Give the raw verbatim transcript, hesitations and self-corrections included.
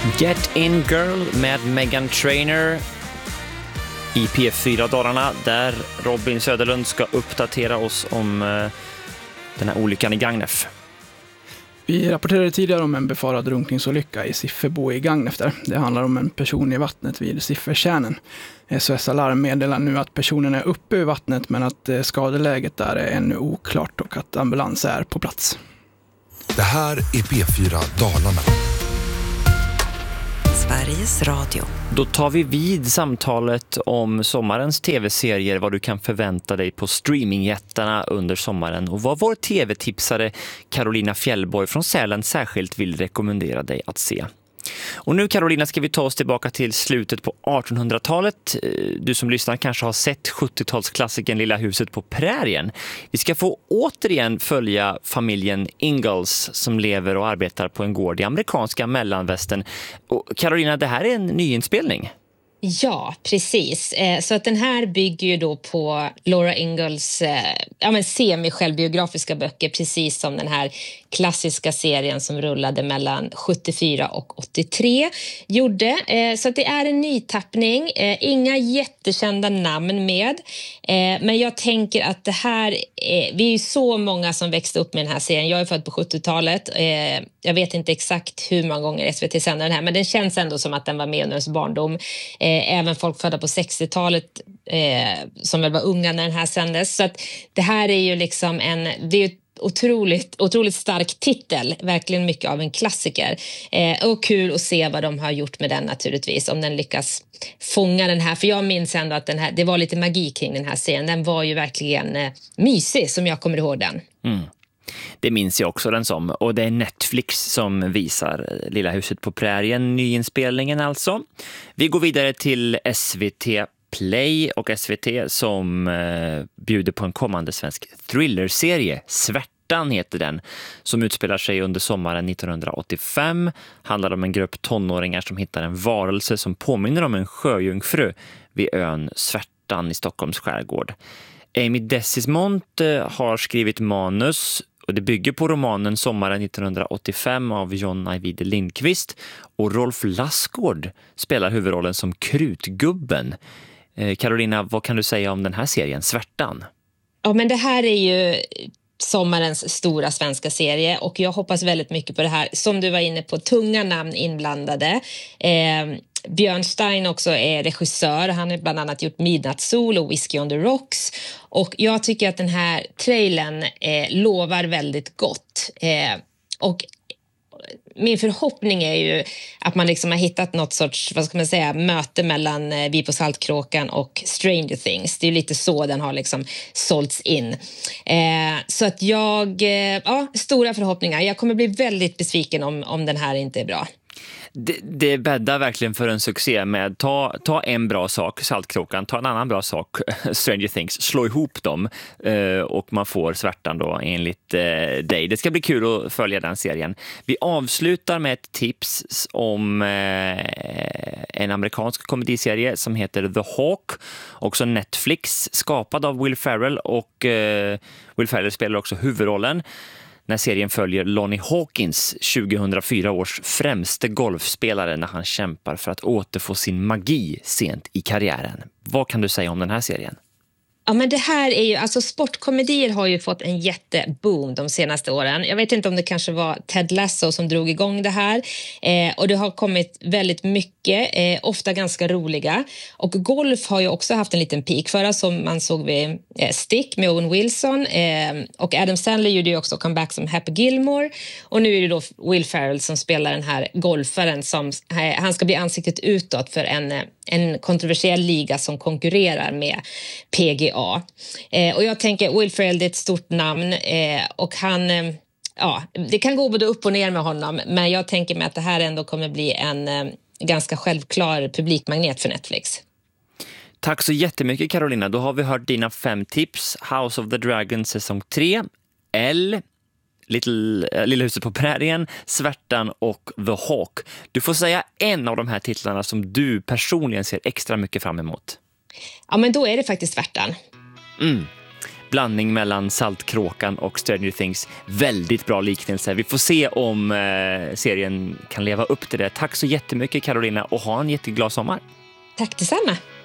Get In Girl med Meghan Trainor i P fyra Dalarna, där Robin Söderlund ska uppdatera oss om eh, den här olyckan i Gagnef. Vi rapporterade tidigare om en befarad drunkningsolycka i Siffebo i Gagnef där. Det handlar om en person i vattnet vid Siffertjärnen. S O S Alarm meddelar nu att personen är uppe i vattnet, men att skadeläget där är ännu oklart och att ambulans är på plats. Det här är P fyra Dalarna. Sveriges Radio. Då tar vi vid samtalet om sommarens tv-serier, vad du kan förvänta dig på streamingjättarna under sommaren och vad vår tv-tipsare Carolina Fjällborg från Sälen särskilt vill rekommendera dig att se. Och nu, Carolina, ska vi ta oss tillbaka till slutet på artonhundratalet. Du som lyssnar kanske har sett sjuttiotalsklassikern Lilla huset på prärien. Vi ska få återigen följa familjen Ingalls som lever och arbetar på en gård i amerikanska mellanvästern. Och Carolina, det här är en nyinspelning. Ja, precis. Så att den här bygger ju då på Laura Ingalls ja, men semi-självbiografiska böcker, precis som den här klassiska serien som rullade mellan sjuttiofyra och åttiotre gjorde. Så att det är en nytappning, inga jättekända namn med. Men jag tänker att det här, vi är ju så många som växte upp med den här serien. Jag är född på sjuttiotalet. Jag vet inte exakt hur många gånger S V T sände den här, men den känns ändå som att den var med under ens barndom. Även folk födda på sextiotalet eh, som väl var unga när den här sändes. Så att det här är ju liksom en, det är ju otroligt, otroligt stark titel. Verkligen mycket av en klassiker. Eh, och kul att se vad de har gjort med den naturligtvis. Om den lyckas fånga den här. För jag minns ändå att den här, det var lite magi kring den här serien. Den var ju verkligen eh, mysig som jag kommer ihåg den. Mm. Det minns jag också den som. Och det är Netflix som visar Lilla huset på prärien, nyinspelningen alltså. Vi går vidare till S V T Play och S V T som eh, bjuder på en kommande svensk thrillerserie. Svärtan heter den, som utspelar sig under sommaren nittonhundraåttiofem. Handlar om en grupp tonåringar som hittar en varelse som påminner om en sjöjungfru vid ön Svärtan i Stockholms skärgård. Amy Desismont har skrivit manus och det bygger på romanen Sommaren nittonhundraåttiofem av John Ajvide Lindqvist, och Rolf Lassgård spelar huvudrollen som Krutgubben. Carolina, vad kan du säga om den här serien, Svärtan? Ja, men det här är ju sommarens stora svenska serie och jag hoppas väldigt mycket på det här. Som du var inne på, tunga namn inblandade. Eh, Björn Stein också är regissör. Han har bland annat gjort Midnattssol och Whiskey on the Rocks. Och jag tycker att den här trailern eh, lovar väldigt gott. Eh, och min förhoppning är ju att man liksom har hittat något sorts, vad ska man säga, möte mellan eh, Vi på Saltkråkan och Stranger Things. Det är ju lite så den har liksom sålts in. Eh, så att jag, eh, ja, stora förhoppningar. Jag kommer bli väldigt besviken om, om den här inte är bra. Det, det bäddar verkligen för en succé med ta, ta en bra sak, Saltkråkan, ta en annan bra sak, Stranger Things, slå ihop dem eh, och man får Svärtan då enligt eh, dig. Det ska bli kul att följa den serien. Vi avslutar med ett tips om eh, en amerikansk komediserie som heter The Hawk, också Netflix, skapad av Will Ferrell, och eh, Will Ferrell spelar också huvudrollen. När serien följer Lonnie Hawkins, tjugohundrafyra års främste golfspelare, när han kämpar för att återfå sin magi sent i karriären. Vad kan du säga om den här serien? Ja, men det här är ju, alltså sportkomedier har ju fått en jätteboom de senaste åren. Jag vet inte om det kanske var Ted Lasso som drog igång det här. Eh, och det har kommit väldigt mycket, eh, ofta ganska roliga. Och golf har ju också haft en liten peak förra, som man såg vid eh, Stick med Owen Wilson. Eh, och Adam Sandler gjorde ju också comeback som Happy Gilmore. Och nu är det då Will Ferrell som spelar den här golfaren som, eh, han ska bli ansiktet utåt för en, en kontroversiell liga som konkurrerar med P G A. Ja. Eh, och jag tänker, Will Ferrell är ett stort namn eh, och han, eh, ja, det kan gå både upp och ner med honom, men jag tänker mig att det här ändå kommer bli en eh, ganska självklar publikmagnet för Netflix. Tack så jättemycket, Carolina. Då har vi hört dina fem tips. House of the Dragon säsong tre, L, Little, äh, Lilla huset på prärien, Svärtan och The Hawk. Du får säga en av de här titlarna som du personligen ser extra mycket fram emot. Ja, men då är det faktiskt Svärtan. Mm. blandning mellan Saltkråkan och Stranger Things. Väldigt bra liknelse. Vi får se om eh, serien kan leva upp till det. Tack så jättemycket Carolina och ha en jätteglad sommar. Tack detsamma.